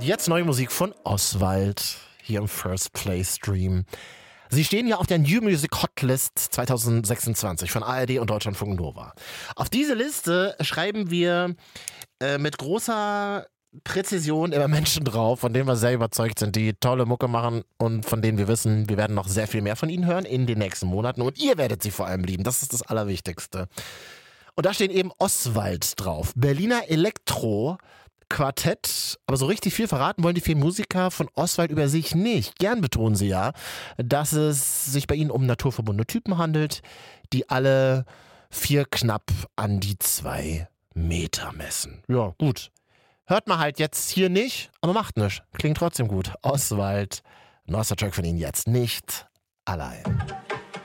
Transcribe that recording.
Jetzt neue Musik von Oswald hier im First Play Stream. Sie stehen ja auf der New Music Hotlist 2026 von ARD und Deutschlandfunk Nova. Auf diese Liste schreiben wir mit großer Präzision immer Menschen drauf, von denen wir sehr überzeugt sind, die tolle Mucke machen und von denen wir wissen, wir werden noch sehr viel mehr von ihnen hören in den nächsten Monaten und ihr werdet sie vor allem lieben. Das ist das Allerwichtigste. Und da stehen eben Oswald drauf. Berliner Elektro Quartett, aber so richtig viel verraten wollen die vier Musiker von Oswald über sich nicht. Gern betonen sie ja, dass es sich bei ihnen um naturverbundene Typen handelt, die alle 4 knapp an die 2 Meter messen. Ja, gut. Hört man halt jetzt hier nicht, aber macht nichts. Klingt trotzdem gut. Oswald, neuester Track von ihnen jetzt nicht allein.